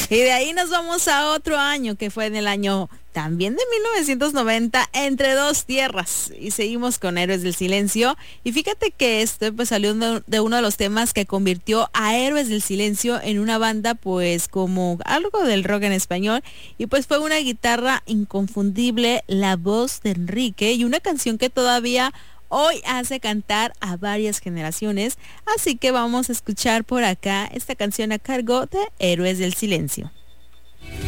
Y de ahí nos vamos a otro año, que fue en el año también de 1990, Entre dos tierras. Y seguimos con Héroes del Silencio. Y fíjate que este pues salió de uno de los temas que convirtió a Héroes del Silencio en una banda pues como algo del rock en español. Y pues fue una guitarra inconfundible, la voz de Enrique y una canción que todavía hoy hace cantar a varias generaciones. Así que vamos a escuchar por acá esta canción a cargo de Héroes del Silencio.